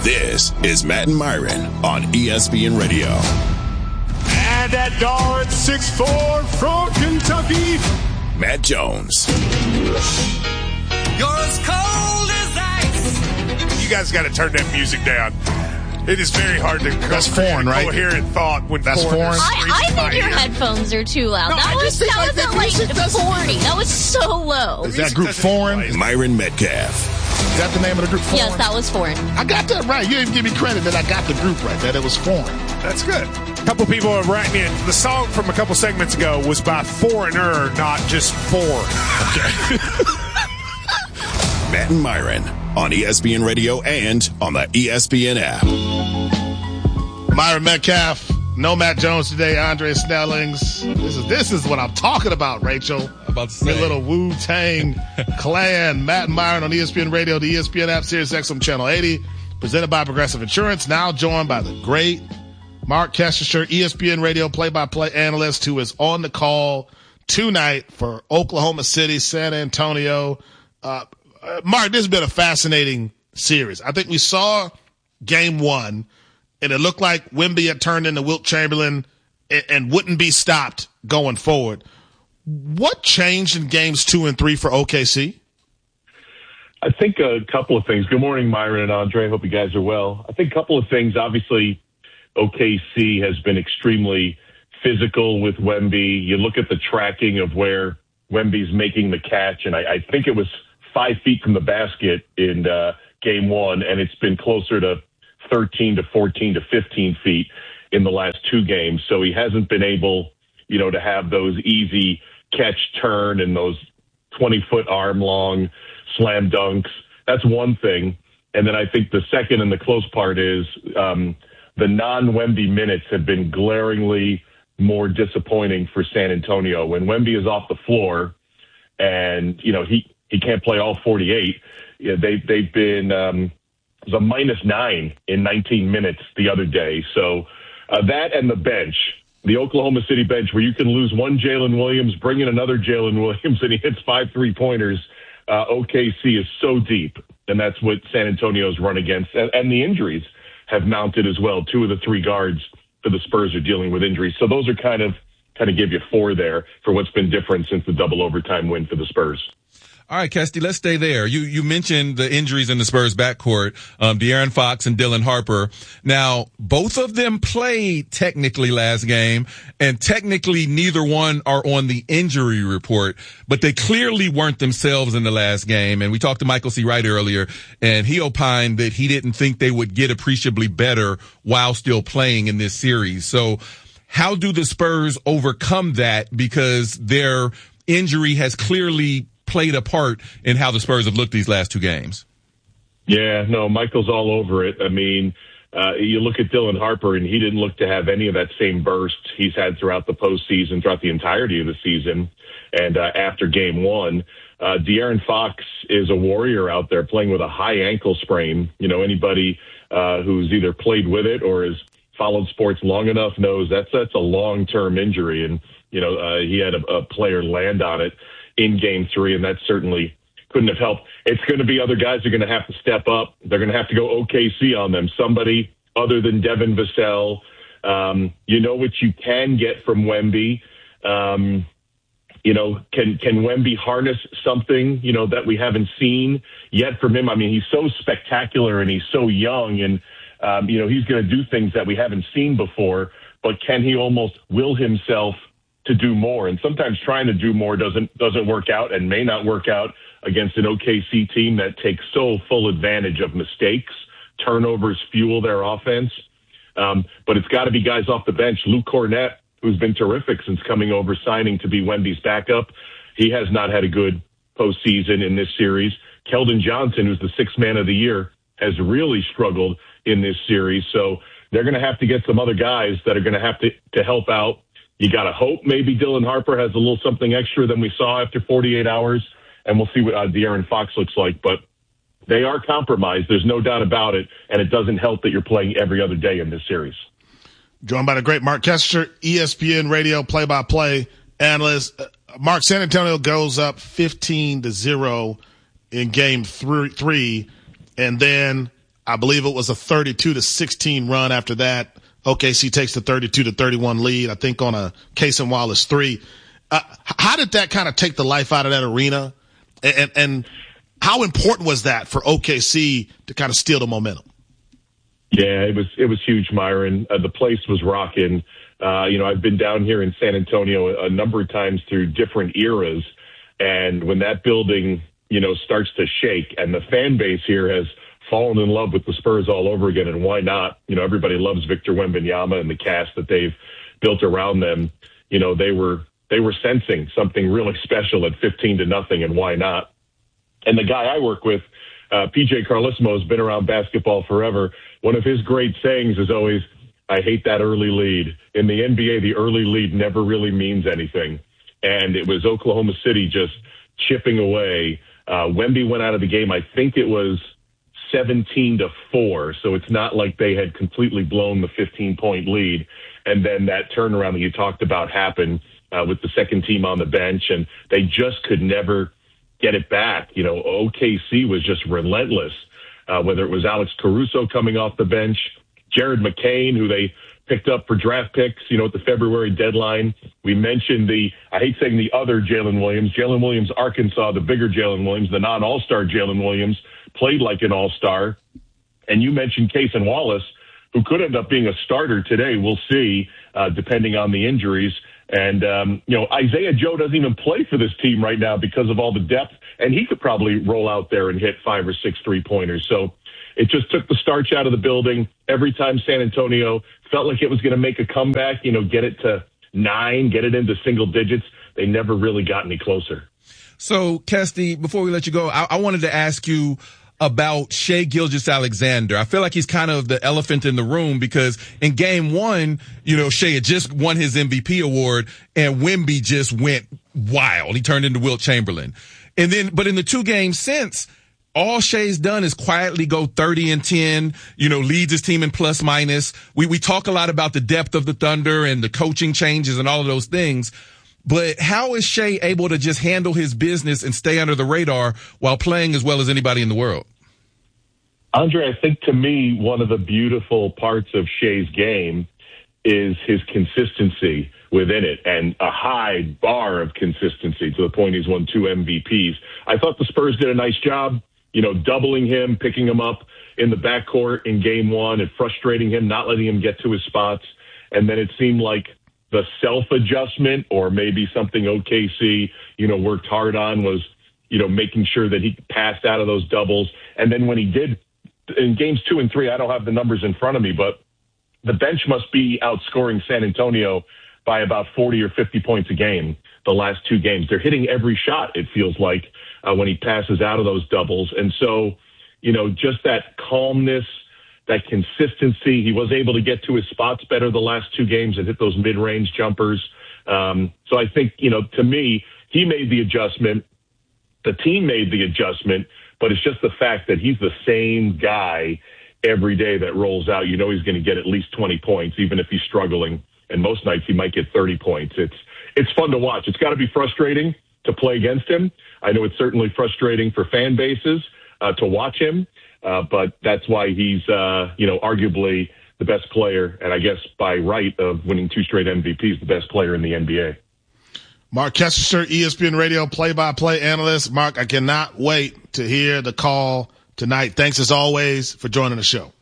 This is Matt and Myron on ESPN Radio. And that dart 6'4" from Kentucky, Matt Jones. You're as cold as ice. You guys got to turn that music down. It is very hard to coherent thought when that's foreign. I think your headphones are too loud. No, that wasn't like 40. That was so low. Is that group foreign? Myron Metcalf. Is that the name of the group? Foreign? Yes, that was foreign. I got that right. You didn't give me credit that I got the group right, that it was foreign. That's good. A couple people are writing in. The song from a couple segments ago was by Foreigner, not just foreign. Okay. Matt and Myron on ESPN Radio and on the ESPN app. Myron Metcalf, no Matt Jones today, Andre Snellings. This is what I'm talking about, Rachel. About to say. Your little Wu-Tang clan. Matt and Myron on ESPN Radio, the ESPN app, Sirius XM Channel 80, presented by Progressive Insurance. Now joined by the great Mark Kesher, ESPN Radio play-by-play analyst, who is on the call tonight for Oklahoma City, San Antonio. Mark, this has been a fascinating series. I think we saw game one, and it looked like Wemby had turned into Wilt Chamberlain and wouldn't be stopped going forward. What changed in games 2 and 3 for OKC? I think a couple of things. Good morning, Myron and Andre. Hope you guys are well. I think a couple of things. Obviously, OKC has been extremely physical with Wemby. You look at the tracking of where Wemby's making the catch, and I think it was 5 feet from the basket in game one, and it's been closer to 13 to 14 to 15 feet in the last 2 games. So he hasn't been able, to have those easy catch turn and those 20-foot arm-long slam dunks. That's one thing. And then I think the second and the close part is the non-Wemby minutes have been glaringly more disappointing for San Antonio. When Wemby is off the floor and, he can't play all 48, they've been it was a -9 in 19 minutes the other day. So that and the bench, the Oklahoma City bench, where you can lose one Jalen Williams, bring in another Jalen Williams, and he hits 5 3-pointers. OKC is so deep, and that's what San Antonio's run against. And the injuries have mounted as well. 2 of the 3 guards for the Spurs are dealing with injuries. So those are kind of give you 4 there for what's been different since the double overtime win for the Spurs. All right, Kesty, let's stay there. You mentioned the injuries in the Spurs backcourt, De'Aaron Fox and Dylan Harper. Now, both of them played technically last game, and technically neither one are on the injury report, but they clearly weren't themselves in the last game. And we talked to Michael C. Wright earlier, and he opined that he didn't think they would get appreciably better while still playing in this series. So how do the Spurs overcome that? Because their injury has clearly played a part in how the Spurs have looked these last 2 games. Yeah, no, Michael's all over it. I mean, you look at Dylan Harper, and he didn't look to have any of that same burst he's had throughout the postseason, throughout the entirety of the season. And after game one, De'Aaron Fox is a warrior out there playing with a high ankle sprain. Anybody who's either played with it or has followed sports long enough knows that's a long-term injury. And, he had a player land on it in game 3, and that certainly couldn't have helped. It's going to be other guys who are going to have to step up. They're going to have to go OKC on them. Somebody other than Devin Vassell. What you can get from Wemby. Can Wemby harness something, that we haven't seen yet from him? I mean, he's so spectacular and he's so young, and, he's going to do things that we haven't seen before, but can he almost will himself to do more? And sometimes trying to do more doesn't work out and may not work out against an OKC team that takes so full advantage of mistakes. Turnovers fuel their offense. But it's got to be guys off the bench. Luke Cornett, who's been terrific since coming over, signing to be Wemby's backup. He has not had a good postseason in this series. Keldon Johnson, who's the 6th man of the year, has really struggled in this series. So they're going to have to get some other guys that are going to have to help out. You got to hope maybe Dylan Harper has a little something extra than we saw after 48 hours, and we'll see what De'Aaron Fox looks like. But they are compromised. There's no doubt about it, and it doesn't help that you're playing every other day in this series. Joined by the great Mark Kesher, ESPN Radio play-by-play analyst. Mark, San Antonio goes up 15-0 in game 3, and then I believe it was a 32-16 run after that. OKC takes the 32-31 lead, I think on a Case and Wallace 3. How did that kind of take the life out of that arena? And how important was that for OKC to kind of steal the momentum? Yeah, it was huge, Myron. The place was rocking. I've been down here in San Antonio a number of times through different eras. And when that building, starts to shake and the fan base here has fallen in love with the Spurs all over again, and why not? Everybody loves Victor Wembanyama and the cast that they've built around them. They were sensing something really special at 15-0, and why not? And the guy I work with, PJ Carlesimo, has been around basketball forever. One of his great sayings is always, I hate that early lead. In the NBA, the early lead never really means anything. And it was Oklahoma City just chipping away. Wemby went out of the game, I think it was 17-4. So it's not like they had completely blown the 15-point lead. And then that turnaround that you talked about happened with the second team on the bench, and they just could never get it back. OKC was just relentless, whether it was Alex Caruso coming off the bench, Jared McCain, who they picked up for draft picks, at the February deadline. We mentioned I hate saying the other Jalen Williams, Arkansas, the bigger Jalen Williams, the non-all-star Jalen Williams, played like an all-star. And you mentioned Case and Wallace, who could end up being a starter today. We'll see, depending on the injuries. And, Isaiah Joe doesn't even play for this team right now because of all the depth, and he could probably roll out there and hit 5 or 6 3-pointers. So it just took the starch out of the building. Every time San Antonio felt like it was going to make a comeback, get it to 9, get it into single digits, they never really got any closer. So, Kesty, before we let you go, I wanted to ask you about Shai Gilgeous-Alexander. I feel like he's kind of the elephant in the room because in game 1, Shai had just won his MVP award and Wemby just went wild. He turned into Wilt Chamberlain. But in the 2 games since, all Shai's done is quietly go 30-10, leads his team in plus minus. We talk a lot about the depth of the Thunder and the coaching changes and all of those things. But how is Shai able to just handle his business and stay under the radar while playing as well as anybody in the world? Andre, I think to me, one of the beautiful parts of Shai's game is his consistency within it and a high bar of consistency to the point he's won 2 MVPs. I thought the Spurs did a nice job, doubling him, picking him up in the backcourt in game 1 and frustrating him, not letting him get to his spots. And then it seemed like the self-adjustment or maybe something OKC, worked hard on was, making sure that he passed out of those doubles. And then when he did in games 2 and 3, I don't have the numbers in front of me, but the bench must be outscoring San Antonio by about 40 or 50 points a game the last 2 games. They're hitting every shot, it feels like, when he passes out of those doubles. And so, just that calmness, that consistency, he was able to get to his spots better the last 2 games and hit those mid-range jumpers. So I think, to me, he made the adjustment. The team made the adjustment, but it's just the fact that he's the same guy every day that rolls out. He's going to get at least 20 points, even if he's struggling. And most nights he might get 30 points. It's fun to watch. It's got to be frustrating to play against him. I know it's certainly frustrating for fan bases to watch him, but that's why he's, arguably the best player, and I guess by right of winning 2 straight MVPs, the best player in the NBA. Mark Kestecher, ESPN Radio play-by-play analyst. Mark, I cannot wait to hear the call tonight. Thanks, as always, for joining the show.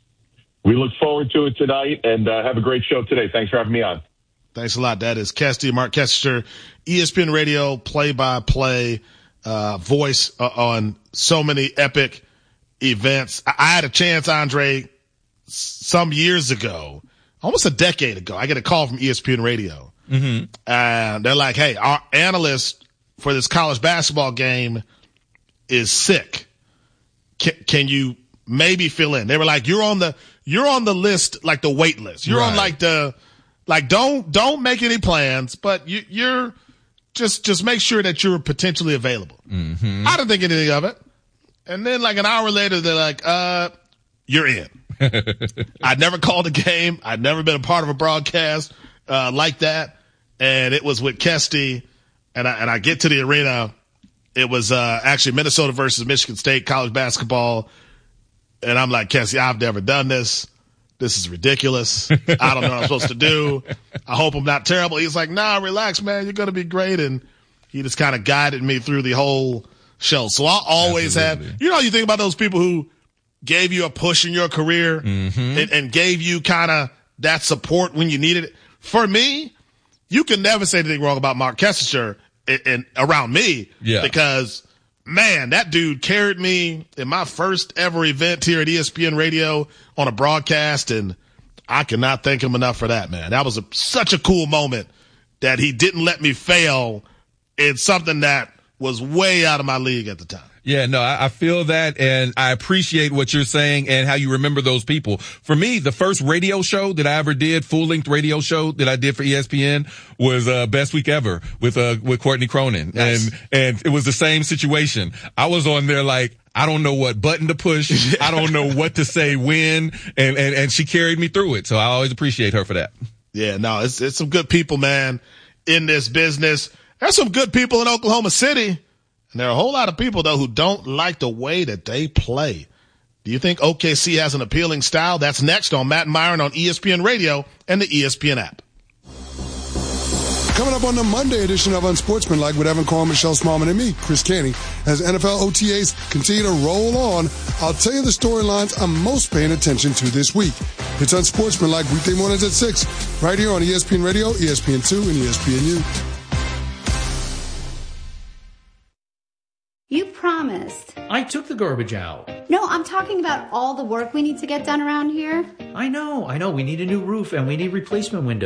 We look forward to it tonight, and have a great show today. Thanks for having me on. Thanks a lot. That is Kesty, Mark Kestecher, ESPN Radio play-by-play voice on so many epic events. I had a chance, Andre, some years ago, almost a decade ago. I get a call from ESPN Radio. Mm-hmm. And they're like, hey, our analyst for this college basketball game is sick. Can you maybe fill in? They were like, you're on the list, like the wait list. You're right. On don't make any plans, but you're just make sure that you're potentially available. Mm-hmm. I didn't think anything of it. And then like an hour later, they're like, you're in. I'd never called a game. I'd never been a part of a broadcast like that. And it was with Kesty, and I get to the arena. It was actually Minnesota versus Michigan State college basketball. And I'm like, Kessie, I've never done this. This is ridiculous. I don't know what I'm supposed to do. I hope I'm not terrible. He's like, nah, relax, man. You're going to be great. And he just kind of guided me through the whole show. So I'll always have, you think about those people who gave you a push in your career and gave you kind of that support when you needed it. For me, you can never say anything wrong about Mark Kestecher and around me because, man, that dude carried me in my first ever event here at ESPN Radio on a broadcast, and I cannot thank him enough for that, man. That was such a cool moment that he didn't let me fail in something that was way out of my league at the time. Yeah, no, I feel that, and I appreciate what you're saying and how you remember those people. For me, the first radio show that I ever did, full-length radio show that I did for ESPN was Best Week Ever with Courtney Cronin. Nice. And it was the same situation. I was on there like, I don't know what button to push. I don't know what to say when, and she carried me through it. So I always appreciate her for that. Yeah, no, it's some good people, man, in this business. There's some good people in Oklahoma City. And there are a whole lot of people, though, who don't like the way that they play. Do you think OKC has an appealing style? That's next on Matt and Myron on ESPN Radio and the ESPN app. Coming up on the Monday edition of Unsportsmanlike with Evan Cohen, Michelle Smallman, and me, Chris Caney, as NFL OTAs continue to roll on, I'll tell you the storylines I'm most paying attention to this week. It's Unsportsmanlike weekday mornings at 6, right here on ESPN Radio, ESPN2, and ESPNU. You promised. I took the garbage out. No, I'm talking about all the work we need to get done around here. I know. We need a new roof and we need replacement windows.